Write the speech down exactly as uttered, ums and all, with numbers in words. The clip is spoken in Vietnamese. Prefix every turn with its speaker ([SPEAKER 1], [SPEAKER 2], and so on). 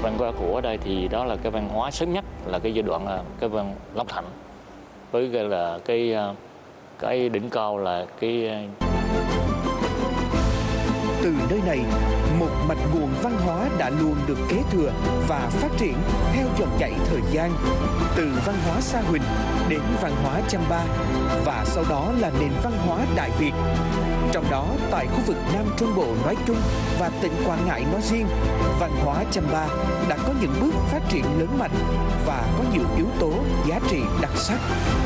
[SPEAKER 1] văn hóa của ở đây thì đó là cái văn hóa sớm nhất là cái giai đoạn cái văn Long Thạnh, với cái là cái cái đỉnh cao là cái.
[SPEAKER 2] Từ nơi này, một mạch nguồn văn hóa đã luôn được kế thừa và phát triển theo dòng chảy thời gian, từ văn hóa Sa Huỳnh đến văn hóa Chăm Ba và sau đó là nền văn hóa Đại Việt. Trong đó, tại khu vực Nam Trung Bộ nói chung và tỉnh Quảng Ngãi nói riêng, văn hóa Chăm Ba đã có những bước phát triển lớn mạnh và có nhiều yếu tố giá trị đặc sắc.